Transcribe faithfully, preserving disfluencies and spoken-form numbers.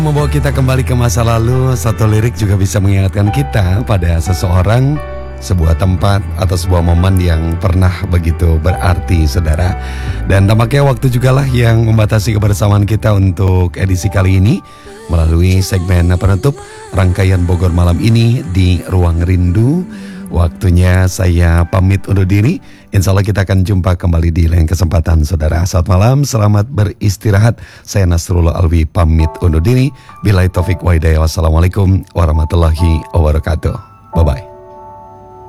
Membawa kita kembali ke masa lalu, satu lirik juga bisa mengingatkan kita pada seseorang, sebuah tempat atau sebuah momen yang pernah begitu berarti, saudara. Dan tampaknya waktu juga lah yang membatasi kebersamaan kita untuk edisi kali ini melalui segmen penutup rangkaian Bogor Malam ini di Ruang Rindu. Waktunya saya pamit undur diri. Insya Allah kita akan jumpa kembali di lain kesempatan, saudara. Selamat malam, selamat beristirahat. Saya Nasrullah Alwi pamit undur diri. Billahi taufik wa hidayah. Wassalamualaikum warahmatullahi wabarakatuh. Bye-bye.